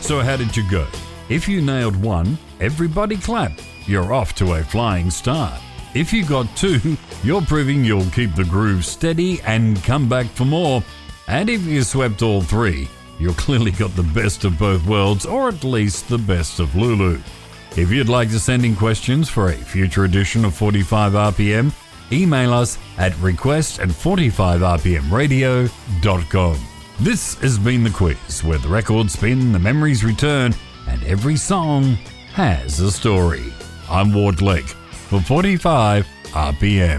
So how did you go? If you nailed one, everybody clap. You're off to a flying start. If you got two, you're proving you'll keep the groove steady and come back for more. And if you swept all three, you clearly got the best of both worlds, or at least the best of Lulu. If you'd like to send in questions for a future edition of 45 RPM, email us at request@45rpmradio.com. This has been The Quiz, where the records spin, the memories return, and every song has a story. I'm Ward Lake for 45 RPM.